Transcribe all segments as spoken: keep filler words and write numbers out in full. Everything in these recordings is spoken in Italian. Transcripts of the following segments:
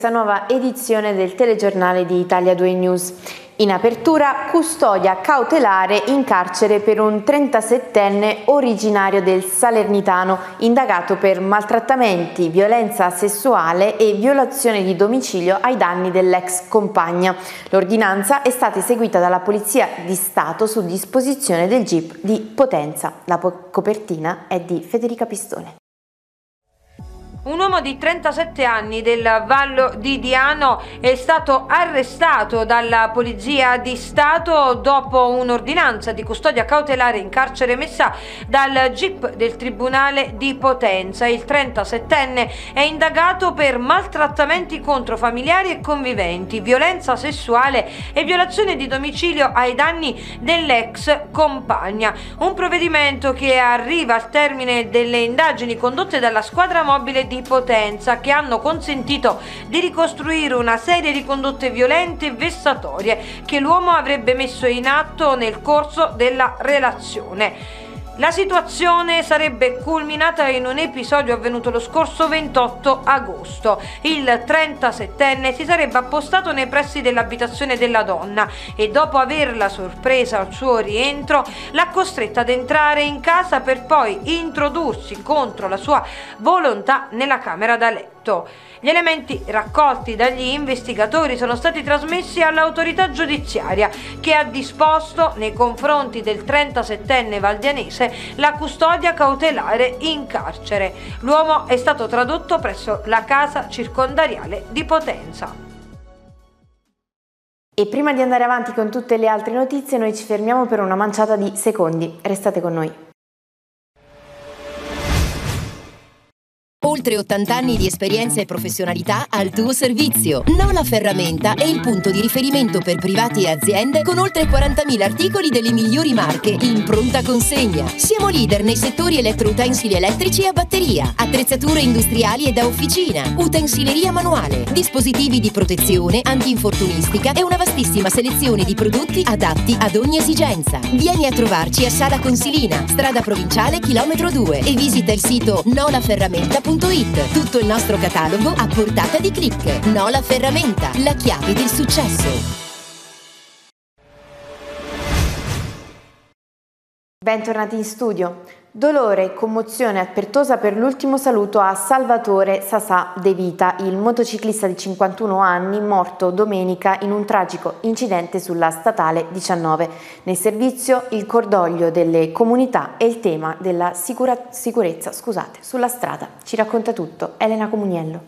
Questa nuova edizione del telegiornale di Italia due News. In apertura, custodia cautelare in carcere per un trentasettenne originario del Salernitano, indagato per maltrattamenti, violenza sessuale e violazione di domicilio ai danni dell'ex compagna. L'ordinanza è stata eseguita dalla Polizia di Stato su disposizione del G I P di Potenza. La copertina è di Federica Pistone. Un uomo di trentasette anni del Vallo di Diano è stato arrestato dalla Polizia di Stato dopo un'ordinanza di custodia cautelare in carcere emessa dal G I P del Tribunale di Potenza. Il trentasettenne è indagato per maltrattamenti contro familiari e conviventi, violenza sessuale e violazione di domicilio ai danni dell'ex compagna. Un provvedimento che arriva al termine delle indagini condotte dalla squadra mobile di Potenza, che hanno consentito di ricostruire una serie di condotte violente e vessatorie che l'uomo avrebbe messo in atto nel corso della relazione. La situazione sarebbe culminata in un episodio avvenuto lo scorso ventotto agosto. Il trentasettenne si sarebbe appostato nei pressi dell'abitazione della donna e, dopo averla sorpresa al suo rientro, l'ha costretta ad entrare in casa per poi introdursi contro la sua volontà nella camera da letto. Gli elementi raccolti dagli investigatori sono stati trasmessi all'autorità giudiziaria, che ha disposto nei confronti del trentasettenne valdianese la custodia cautelare in carcere. L'uomo è stato tradotto presso la casa circondariale di Potenza. E prima di andare avanti con tutte le altre notizie, noi ci fermiamo per una manciata di secondi. Restate con noi. Oltre ottanta anni di esperienza e professionalità al tuo servizio. Nola Ferramenta è il punto di riferimento per privati e aziende con oltre quarantamila articoli delle migliori marche in pronta consegna. Siamo leader nei settori elettroutensili elettrici e a batteria, attrezzature industriali e da officina, utensileria manuale, dispositivi di protezione, antinfortunistica e una vastissima selezione di prodotti adatti ad ogni esigenza. Vieni a trovarci a Sala Consilina, strada provinciale chilometro due, e visita il sito nola ferramenta punto it. Tutto il nostro catalogo a portata di click. Nola Ferramenta, la chiave del successo. Bentornati in studio. Dolore e commozione a Pertosa per l'ultimo saluto a Salvatore Sasà De Vita, il motociclista di cinquantuno anni morto domenica in un tragico incidente sulla statale diciannove. Nel servizio il cordoglio delle comunità e il tema della sicura, sicurezza scusate, sulla strada. Ci racconta tutto Elena Comuniello.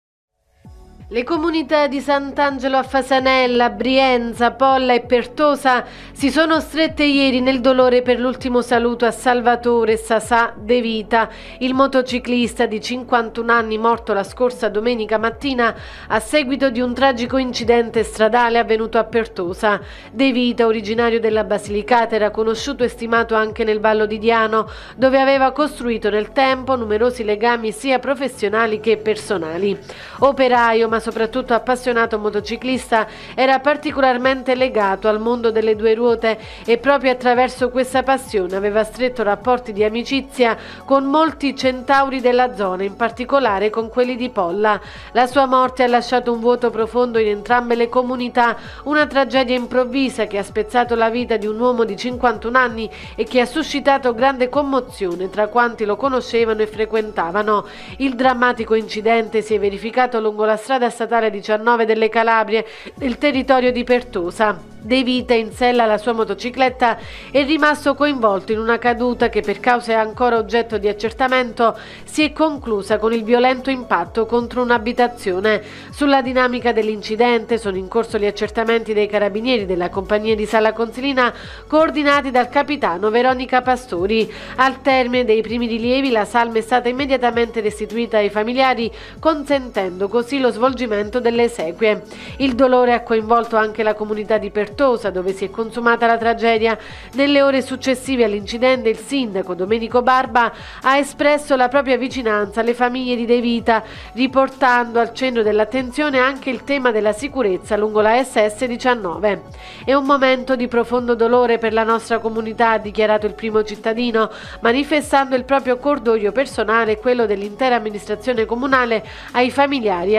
Le comunità di Sant'Angelo a Fasanella, Brienza, Polla e Pertosa si sono strette ieri nel dolore per l'ultimo saluto a Salvatore Sasà De Vita, il motociclista di cinquantuno anni morto la scorsa domenica mattina a seguito di un tragico incidente stradale avvenuto a Pertosa. De Vita, originario della Basilicata, era conosciuto e stimato anche nel Vallo di Diano, dove aveva costruito nel tempo numerosi legami sia professionali che personali. Operaio, ma soprattutto appassionato motociclista, era particolarmente legato al mondo delle due ruote e proprio attraverso questa passione aveva stretto rapporti di amicizia con molti centauri della zona, in particolare con quelli di Polla. La sua morte ha lasciato un vuoto profondo in entrambe le comunità, una tragedia improvvisa che ha spezzato la vita di un uomo di cinquantuno anni e che ha suscitato grande commozione tra quanti lo conoscevano e frequentavano. Il drammatico incidente si è verificato lungo la strada statale diciannove delle Calabrie, nel territorio di Pertosa. De Vita, in sella alla sua motocicletta, è rimasto coinvolto in una caduta che, per cause ancora oggetto di accertamento, si è conclusa con il violento impatto contro un'abitazione. Sulla dinamica dell'incidente sono in corso gli accertamenti dei carabinieri della compagnia di Sala Consilina, coordinati dal capitano Veronica Pastori. Al termine dei primi rilievi, la salma è stata immediatamente restituita ai familiari, consentendo così lo svolgimento delle esequie. Il dolore ha coinvolto anche la comunità di Pertosa, dove si è consumata la tragedia. Nelle ore successive all'incidente, il sindaco Domenico Barba ha espresso la propria vicinanza alle famiglie di De Vita, riportando al centro dell'attenzione anche il tema della sicurezza lungo la S S diciannove. È un momento di profondo dolore per la nostra comunità, ha dichiarato il primo cittadino, manifestando il proprio cordoglio personale e quello dell'intera amministrazione comunale ai familiari e alle persone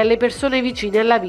persone vicine alla vittima.